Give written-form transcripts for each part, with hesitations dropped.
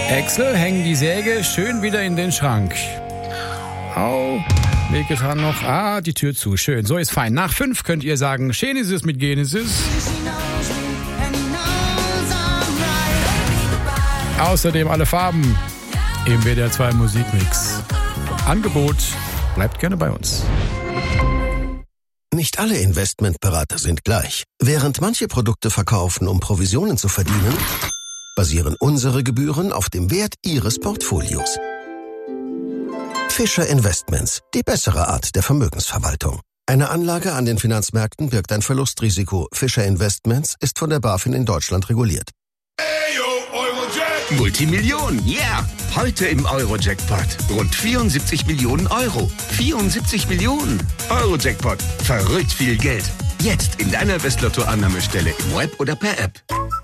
Axel, hängen die Säge schön wieder in den Schrank. Au, wehgetan noch. Die Tür zu. Schön, so ist fein. Nach 5 könnt ihr sagen, Genesis mit Genesis. Außerdem alle Farben im WDR 2 Musikmix. Angebot, bleibt gerne bei uns. Nicht alle Investmentberater sind gleich. Während manche Produkte verkaufen, um Provisionen zu verdienen, basieren unsere Gebühren auf dem Wert Ihres Portfolios. Fischer Investments, die bessere Art der Vermögensverwaltung. Eine Anlage an den Finanzmärkten birgt ein Verlustrisiko. Fischer Investments ist von der BaFin in Deutschland reguliert. Multimillionen, yeah! Heute im Euro-Jackpot. Rund 74 Millionen Euro. 74 Millionen. Euro-Jackpot. Verrückt viel Geld. Jetzt in deiner Westlotto-Annahmestelle im Web oder per App.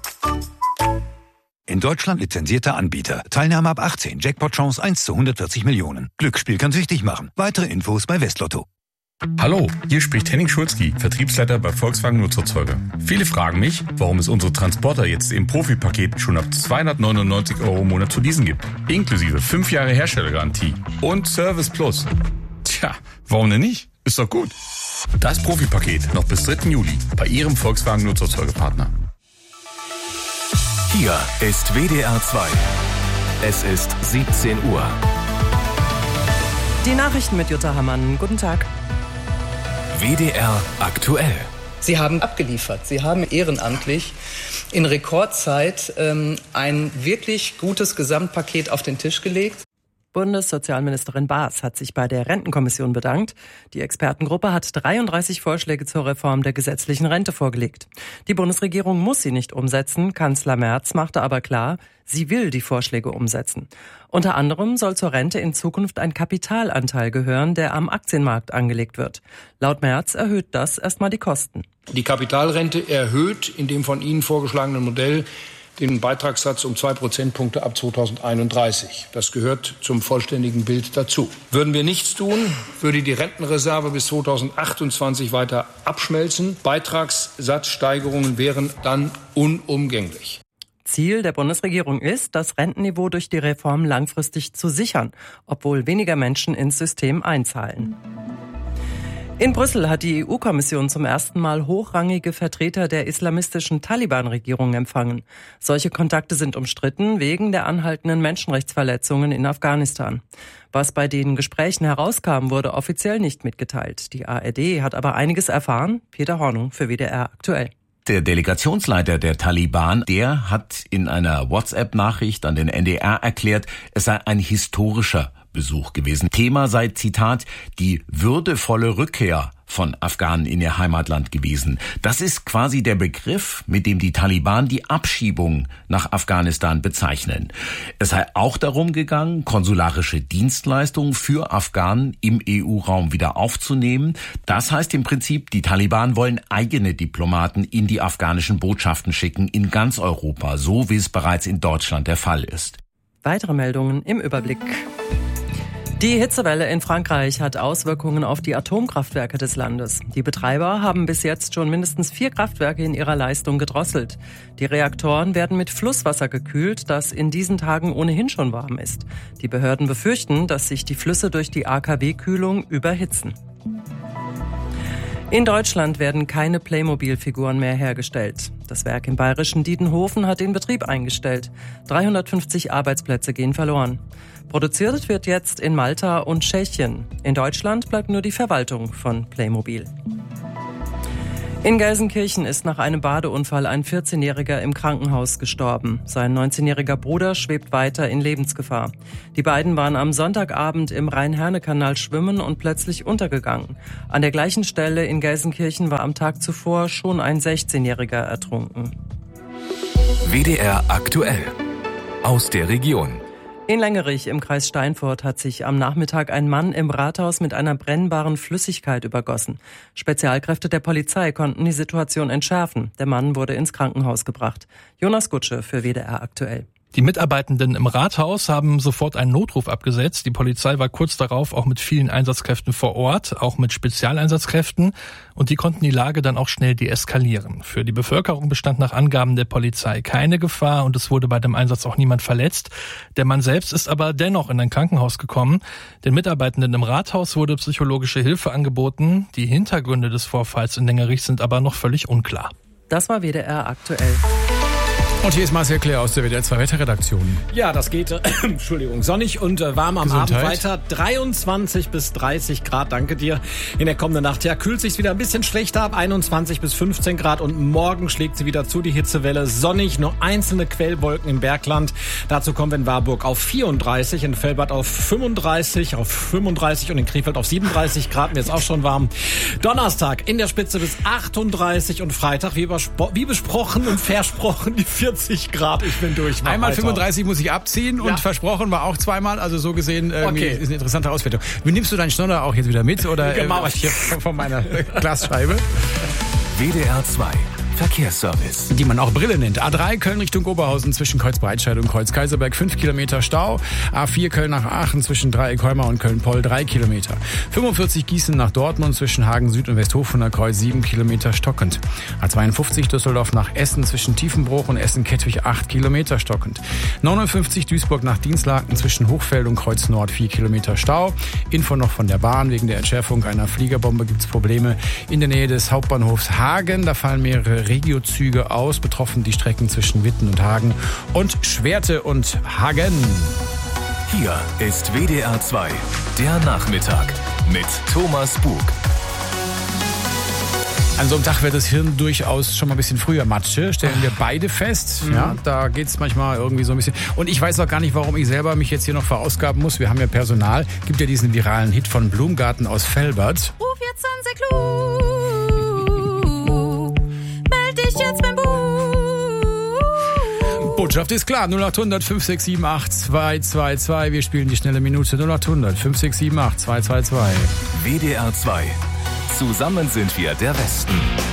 In Deutschland lizenzierter Anbieter. Teilnahme ab 18. Jackpot-Chance 1 zu 140 Millionen. Glücksspiel kann süchtig machen. Weitere Infos bei Westlotto. Hallo, hier spricht Henning Schulzki, Vertriebsleiter bei Volkswagen Nutzerzeuger. Viele fragen mich, warum es unsere Transporter jetzt im Profipaket schon ab 299 € im Monat zu leasen gibt. Inklusive 5 Jahre Herstellergarantie und Service Plus. Tja, warum denn nicht? Ist doch gut. Das Profipaket noch bis 3. Juli bei Ihrem Volkswagen Nutzerzeugerpartner. Hier ist WDR 2. Es ist 17 Uhr. Die Nachrichten mit Jutta Hammann. Guten Tag. WDR aktuell. Sie haben abgeliefert. Sie haben ehrenamtlich in Rekordzeit ein wirklich gutes Gesamtpaket auf den Tisch gelegt. Bundessozialministerin Baas hat sich bei der Rentenkommission bedankt. Die Expertengruppe hat 33 Vorschläge zur Reform der gesetzlichen Rente vorgelegt. Die Bundesregierung muss sie nicht umsetzen. Kanzler Merz machte aber klar, sie will die Vorschläge umsetzen. Unter anderem soll zur Rente in Zukunft ein Kapitalanteil gehören, der am Aktienmarkt angelegt wird. Laut Merz erhöht das erstmal die Kosten. Die Kapitalrente erhöht in dem von Ihnen vorgeschlagenen Modell den Beitragssatz um 2 Prozentpunkte ab 2031. Das gehört zum vollständigen Bild dazu. Würden wir nichts tun, würde die Rentenreserve bis 2028 weiter abschmelzen. Beitragssatzsteigerungen wären dann unumgänglich. Ziel der Bundesregierung ist, das Rentenniveau durch die Reform langfristig zu sichern, obwohl weniger Menschen ins System einzahlen. In Brüssel hat die EU-Kommission zum ersten Mal hochrangige Vertreter der islamistischen Taliban-Regierung empfangen. Solche Kontakte sind umstritten wegen der anhaltenden Menschenrechtsverletzungen in Afghanistan. Was bei den Gesprächen herauskam, wurde offiziell nicht mitgeteilt. Die ARD hat aber einiges erfahren. Peter Hornung für WDR aktuell. Der Delegationsleiter der Taliban, der hat in einer WhatsApp-Nachricht an den NDR erklärt, es sei ein historischer Besuch gewesen. Thema sei, Zitat, die würdevolle Rückkehr von Afghanen in ihr Heimatland gewesen. Das ist quasi der Begriff, mit dem die Taliban die Abschiebung nach Afghanistan bezeichnen. Es sei auch darum gegangen, konsularische Dienstleistungen für Afghanen im EU-Raum wieder aufzunehmen. Das heißt im Prinzip, die Taliban wollen eigene Diplomaten in die afghanischen Botschaften schicken, in ganz Europa, so wie es bereits in Deutschland der Fall ist. Weitere Meldungen im Überblick. Die Hitzewelle in Frankreich hat Auswirkungen auf die Atomkraftwerke des Landes. Die Betreiber haben bis jetzt schon mindestens 4 Kraftwerke in ihrer Leistung gedrosselt. Die Reaktoren werden mit Flusswasser gekühlt, das in diesen Tagen ohnehin schon warm ist. Die Behörden befürchten, dass sich die Flüsse durch die AKW-Kühlung überhitzen. In Deutschland werden keine Playmobil-Figuren mehr hergestellt. Das Werk im bayerischen Diedenhofen hat den Betrieb eingestellt. 350 Arbeitsplätze gehen verloren. Produziert wird jetzt in Malta und Tschechien. In Deutschland bleibt nur die Verwaltung von Playmobil. In Gelsenkirchen ist nach einem Badeunfall ein 14-Jähriger im Krankenhaus gestorben. Sein 19-jähriger Bruder schwebt weiter in Lebensgefahr. Die beiden waren am Sonntagabend im Rhein-Herne-Kanal schwimmen und plötzlich untergegangen. An der gleichen Stelle in Gelsenkirchen war am Tag zuvor schon ein 16-Jähriger ertrunken. WDR aktuell. Aus der Region. In Längerich im Kreis Steinfurt hat sich am Nachmittag ein Mann im Rathaus mit einer brennbaren Flüssigkeit übergossen. Spezialkräfte der Polizei konnten die Situation entschärfen. Der Mann wurde ins Krankenhaus gebracht. Jonas Gutsche für WDR aktuell. Die Mitarbeitenden im Rathaus haben sofort einen Notruf abgesetzt. Die Polizei war kurz darauf auch mit vielen Einsatzkräften vor Ort, auch mit Spezialeinsatzkräften. Und die konnten die Lage dann auch schnell deeskalieren. Für die Bevölkerung bestand nach Angaben der Polizei keine Gefahr und es wurde bei dem Einsatz auch niemand verletzt. Der Mann selbst ist aber dennoch in ein Krankenhaus gekommen. Den Mitarbeitenden im Rathaus wurde psychologische Hilfe angeboten. Die Hintergründe des Vorfalls in Lengerich sind aber noch völlig unklar. Das war WDR aktuell. Und hier ist Marcel Claire aus der WDR 2 Wetterredaktion. Ja, das geht, Entschuldigung, sonnig und warm am Abend weiter. 23 bis 30 Grad, danke dir. In der kommenden Nacht, ja, kühlt sich's wieder ein bisschen schlechter ab. 21 bis 15 Grad und morgen schlägt sie wieder zu, die Hitzewelle. Sonnig, nur einzelne Quellwolken im Bergland. Dazu kommen wir in Warburg auf 34, in Velbert auf 35 und in Krefeld auf 37 Grad. Mir ist auch schon warm. Donnerstag in der Spitze bis 38 und Freitag, wie besprochen und versprochen, die 40 Grad, ich bin durch. Einmal 35 muss ich abziehen und versprochen war auch zweimal, also so gesehen ist eine interessante Auswertung. Nimmst du deinen Schnuller auch jetzt wieder mit oder hier von meiner Glasscheibe? WDR 2 Verkehrsservice. Die man auch Brille nennt. A3 Köln Richtung Oberhausen zwischen Kreuz-Breitscheid und Kreuz-Kaiserberg 5 Kilometer Stau. A4 Köln nach Aachen zwischen Dreieck-Heumar und Köln-Poll 3 Kilometer. 45 Gießen nach Dortmund zwischen Hagen Süd und Westhofen Kreuz 7 Kilometer stockend. A52 Düsseldorf nach Essen zwischen Tiefenbruch und Essen-Kettwig 8 Kilometer stockend. 59 Duisburg nach Dienstlaken zwischen Hochfeld und Kreuz Nord 4 Kilometer Stau. Info noch von der Bahn. Wegen der Entschärfung einer Fliegerbombe gibt es Probleme in der Nähe des Hauptbahnhofs Hagen. Da fallen mehrere Regiozüge aus, betroffen die Strecken zwischen Witten und Hagen und Schwerte und Hagen. Hier ist WDR 2, der Nachmittag mit Thomas Bug. An so einem Tag wird das Hirn durchaus schon mal ein bisschen früher Matsche, stellen wir beide fest. Ja, da geht's manchmal irgendwie so ein bisschen. Und ich weiß auch gar nicht, warum ich selber mich jetzt hier noch verausgaben muss. Wir haben ja Personal. Gibt ja diesen viralen Hit von Blumgarten aus Velbert. Ruf jetzt an Seklu. Jetzt beim Botschaft ist klar, 0800 5678 222. Wir spielen die schnelle Minute 0800 5678 222. WDR 2. Zusammen sind wir der Westen.